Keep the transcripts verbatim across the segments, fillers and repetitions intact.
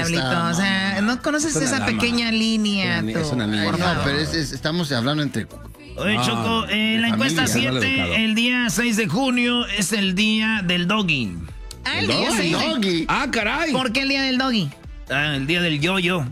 Diablito. Está, o sea, no conoces esa dama. pequeña línea. Tú, es una niña. No, pero es, es, estamos hablando entre... Oye, ah, Choco, eh, la encuesta siete, el día seis de junio es el día del doggy. Ah, el, el día seis de... doggy. Ah, caray. ¿Por qué el día del doggy? Ah, el día del yo-yo.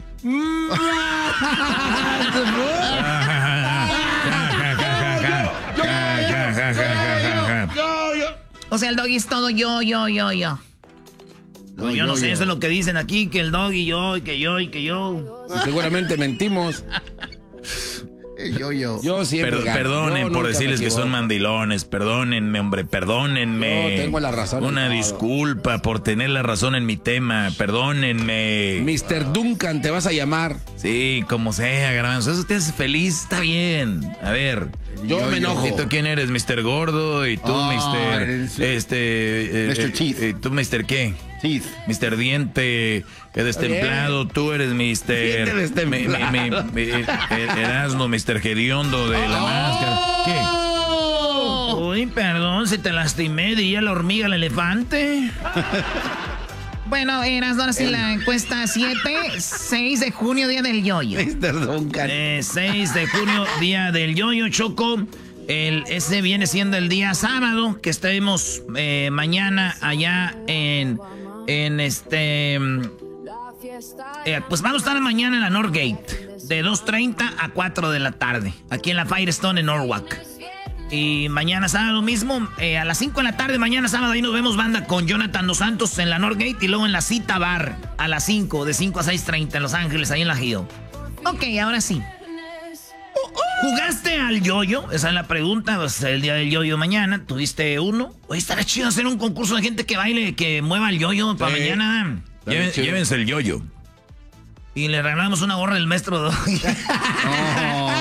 O sea, el doggy es todo yo, yo, yo, yo. No, yo, yo no sé, yo. Eso es lo que dicen aquí, que el doggy yo, y que yo, y que yo. Y seguramente mentimos. Yo, yo. Yo siempre Per, perdonen yo por decirles que son mandilones. Perdónenme, hombre, perdónenme. Yo tengo la razón. Una disculpa por tener la razón en mi tema. Perdónenme. mister Duncan, te vas a llamar. Sí, como sea, Garbanzo. Eso te hace feliz, está bien. A ver. Yo, yo me enojo. ¿Y tú quién eres? mister Gordo. ¿Y tú, oh, mister Este. mister Eh, Teeth. ¿Y tú, mister qué? Teeth. mister Diente. Que destemplado. Tú eres mister Destemplado. Me, me, me, me, Erasmo, mister Gediondo de la oh. máscara. ¿Qué? Uy, perdón, si te lastimé, diría la hormiga al elefante. Bueno, Erasmo, ahora sí la encuesta siete, seis de junio, día del yoyo. mister Duncan. Eh, seis de junio, día del yoyo, Choco. El, ese viene siendo el día sábado, que estaremos eh, mañana allá en, en este... Eh, pues vamos a estar mañana en la Northgate, de dos treinta a cuatro de la tarde, aquí en la Firestone en Norwalk. Y mañana sábado mismo, eh, a las cinco de la tarde, mañana sábado, ahí nos vemos banda con Jonathan Dos Santos en la Northgate y luego en la Cita Bar a las cinco, de cinco a seis treinta en Los Ángeles, ahí en la Hill. Ok, ahora sí. ¿Jugaste al yoyo? Esa es la pregunta. Pues el día del yoyo mañana. ¿Tuviste uno? Oye, estaría chido hacer un concurso de gente que baile, que mueva el yoyo para sí. mañana. Lleven, llévense el yoyo. Y le regalamos una gorra del maestro Doggy. Oh.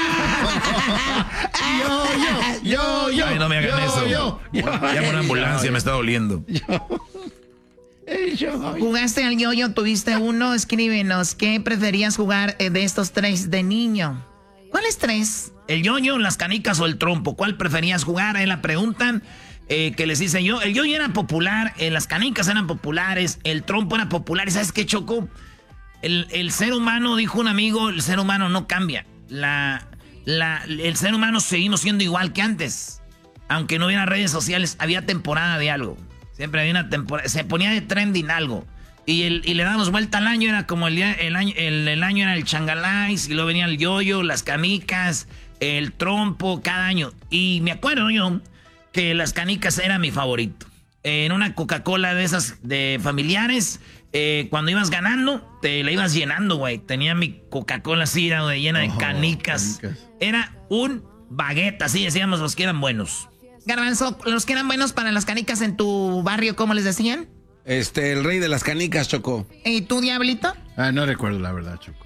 Yo, yo, yo, yo. Ay, no me hagan yo, eso. Yo, yo, Llama una ambulancia, yo, me está doliendo. Yo, yo. ¿Jugaste al yoyo? ¿Tuviste uno? Escríbenos. ¿Qué preferías jugar de estos tres de niño? ¿Cuáles tres? El yoyo, las canicas o el trompo. ¿Cuál preferías jugar? Ahí la preguntan. Eh, que les hice yo. El yoyo era popular, eh, las canicas eran populares, el trompo era popular. ¿Y sabes qué, Choco? El, el ser humano, dijo un amigo, el ser humano no cambia. La, la, el ser humano seguimos siendo igual que antes. Aunque no hubiera redes sociales, había temporada de algo. Siempre había una temporada, se ponía de trending algo. Y, el, y le damos vuelta al año, era como el, día, el, año, el, el año era el changalais, y luego venía el yoyo, las canicas, el trompo, cada año. Y me acuerdo yo que las canicas era mi favorito. En una Coca-Cola de esas de familiares, eh, cuando ibas ganando, te la ibas llenando, güey. Tenía mi Coca-Cola así, güey, llena de oh, canicas. canicas. Era un baguette, así decíamos los que eran buenos. Garbanzo, los que eran buenos para las canicas en tu barrio, ¿cómo les decían? Este, el rey de las canicas, Choco. ¿Y tú, Diablito? Ah, no recuerdo la verdad, Choco.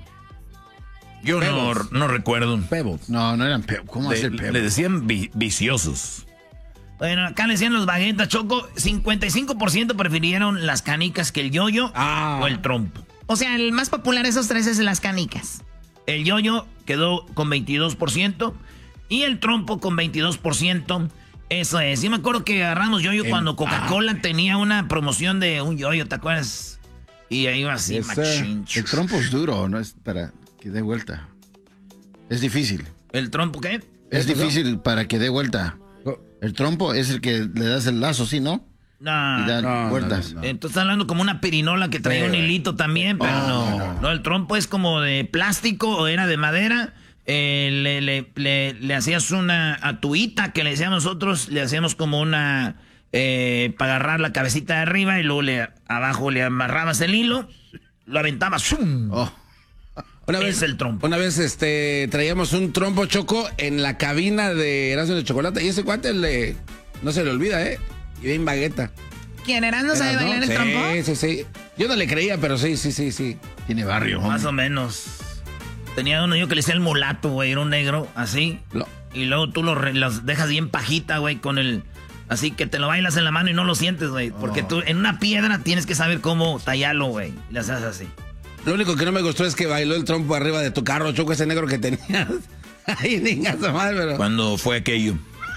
Yo no, no recuerdo. Pebbles. No, no eran Pebbles. ¿Cómo hacer Pebbles? Le decían vi viciosos. Bueno, acá le decían los baguetas, Choco. cincuenta y cinco por ciento prefirieron las canicas que el yoyo ah. o el trompo. O sea, el más popular de esos tres es las canicas. El yoyo quedó con veintidós por ciento y el trompo con veintidós por ciento. Eso es. Yo me acuerdo que agarramos yoyo el, cuando Coca-Cola ah. tenía una promoción de un yoyo, ¿te acuerdas? Y ahí iba así, machincho. El trompo es duro, no es para que dé vuelta. Es difícil. ¿El trompo qué? Es difícil no? para que dé vuelta. El trompo es el que le das el lazo, ¿sí, no? No. Y da no, vueltas. No, no, no. Entonces estás hablando como una pirinola que trae sí, un hilito también, pero oh, no, no. No, el trompo es como de plástico o era de madera. Eh, le, le, le, le hacías una atuita que le decíamos nosotros, le hacíamos como una eh, para agarrar la cabecita de arriba y luego le, abajo le amarrabas el hilo, lo aventabas. ¡Zum! Oh. Una vez, es el trompo. Una vez este, traíamos un trompo, Choco, en la cabina de Erasmo de Chocolate. Y ese cuate le, no se le olvida, ¿eh? Y bien bagueta. ¿Quién, Erasmo sabe ¿no? bailar el sí, trompo? Sí, sí, sí. Yo no le creía, pero sí, sí, sí, sí. Tiene barrio. Más hombre. o menos. Tenía uno yo que le decía el mulato, güey. Era un negro, así. No. Y luego tú los lo dejas bien pajita, güey, con el... Así que te lo bailas en la mano y no lo sientes, güey. Porque oh. tú en una piedra tienes que saber cómo tallarlo, güey. Y le haces así. Lo único que no me gustó es que bailó el trompo arriba de tu carro, Choco, ese negro que tenías. Ay, niña, su madre, pero... ¿Cuándo fue aquello?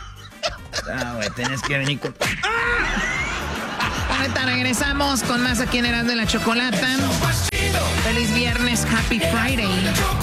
Ah, güey, tenías que venir con... Ahorita regresamos con más aquí en Erasmo de la Chocolata. feliz viernes, happy Friday.